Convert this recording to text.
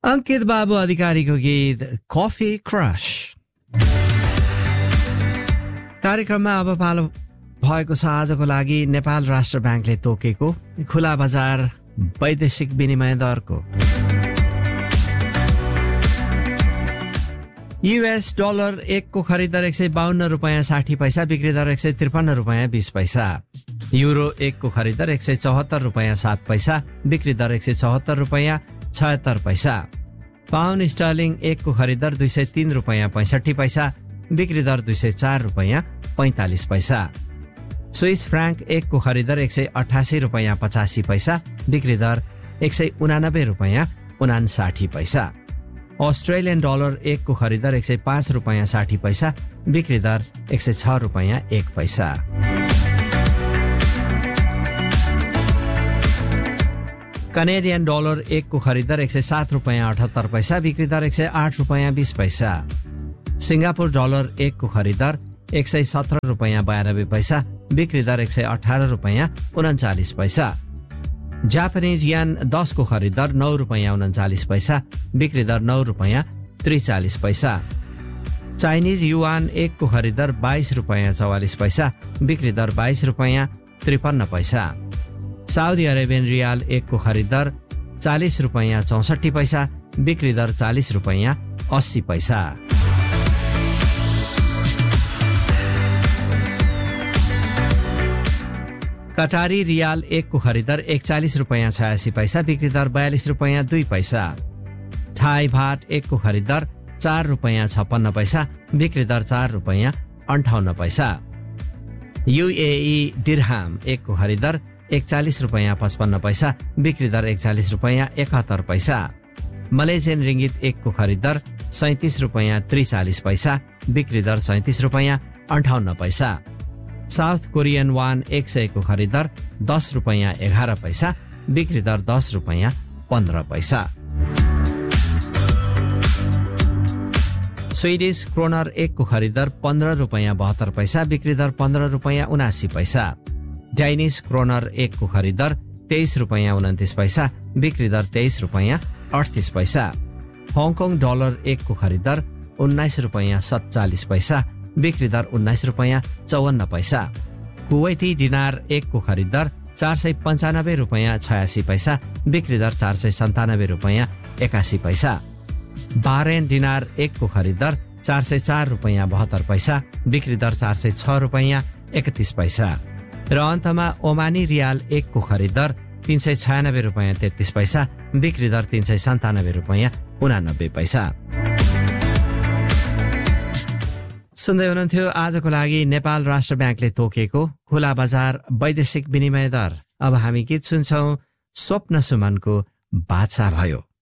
अंकित बाबु अधिकारीको गीत कफी क्रश। कार्यक्रममा अब पालो भएको छ आजको लागि नेपाल राष्ट्र ब्याङ्कले तोकेको खुला बजार वैदेशिक विनिमय दरको। US डलर 1 को खरिद दर 152 रुपैयाँ 60 पैसा, बिक्री दर 153 रुपैयाँ 20 पैसा। युरो 1 को खरिद दर 174 रुपैयाँ 7 पैसा, बिक्री दर 174 रुपैयाँ 76 पैसा। पाउन्ड स्टर्लिङ 1 को खरिद दर 203 रुपैयाँ 65 पैसा, बिक्री दर 204 रुपैयाँ 45 पैसा। स्विस फ्राङ्क 1 को खरिद दर 188 रुपैयाँ 85 पैसा, बिक्री दर 189 रुपैयाँ 59 पैसा। अस्ट्रेलियन डलर 1 को खरिद दर 105 रुपैयाँ 60 पैसा, बिक्री दर 106 रुपैयाँ 1 पैसा। कनेडियन डलर 1 को खरिद दर 107 रुपैयाँ 78 पैसा, बिक्री दर 108 रुपैयाँ 20 पैसा। सिङ्गापुर डलर 1 को खरिद दर 117 रुपैयाँ 92 पैसा, बिक्री दर 118 रुपैयाँ 39 पैसा। जापानिज यान 10 को खरिद दर 9 रुपैयाँ 39 पैसा, बिक्री दर 9 रुपैयाँ 43 पैसा। चाइनिज युआन 1 को खरिद दर 22 रुपैयाँ 44 पैसा, बिक्री दर 22 रुपैयाँ 53 पैसा। साउदी अरेबियन रियाल 1 को खरिद दर 40 रुपैयाँ 64 पैसा, बिक्री दर 40 रुपैयाँ 80 पैसा। कटारी रियाल 1 को खरिद दर 41 रुपैयाँ 86 पैसा, बिक्री दर 42 रुपैयाँ 2 पैसा। थाई भाट 1 को खरिद दर 4 रुपैयाँ 56 पैसा, बिक्री दर 4 रुपैयाँ 58 पैसा। युएई दिरहाम 1 को खरिद दर 41 रुपैयाँ 55 पैसा, बिक्री दर 41 रुपैयाँ 71 पैसा। मलेसियन रिङ्गित 1 को खरिद दर 37 रुपैयाँ 43 पैसा, बिक्री दर 37 रुपैयाँ 58 पैसा। साउथ कोरियन वान 100 को खरिद दर 10 रुपैयाँ 11 पैसा, बिक्री दर 10 रुपैयाँ 15 पैसा। स्विडिश क्रोनर 1 को खरिद दर 15 रुपैयाँ 72 पैसा, बिक्री दर 15 रुपैयाँ 79 पैसा। डाइनिश क्रोनर 1 को खरिद दर 23 रुपैयाँ 29 पैसा, बिक्री दर 23 रुपैयाँ 38 पैसा। हङकङ डलर 1 को खरिद दर 19 रुपैयाँ 47 पैसा, बिक्री दर 19 रुपैयाँ 54 पैसा। कुवैती दिनार 1 को खरिद दर 495 रुपैयाँ 86 पैसा, बिक्री दर 497 रुपैयाँ 81 पैसा। बारेन दिनार 1 को खरिद दर 404 रुपैयाँ 72 पैसा, बिक्री दर 406 रुपैयाँ 31 पैसा। र अन्तमा ओमानी रियाल 1 को खरिद दर 396 रुपैयाँ 33 पैसा, बिक्री दर 397 रुपैयाँ 89 पैसा। सुन्दै हुनुहुन्थ्यो आजको लागि नेपाल राष्ट्र ब्याङ्कले तोकेको खुला बजार वैदेशिक विनिमय दर। अब हामी गीत सुन्छौं स्वप्न सुमनको बाचा भयो।